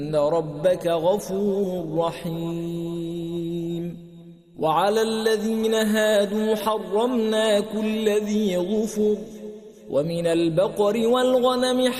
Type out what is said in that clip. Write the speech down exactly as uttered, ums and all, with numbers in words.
إن ربك غفور رحيم. وعلى الذين هادوا حرمنا كل ذي ظفر، ومن البقر والغنم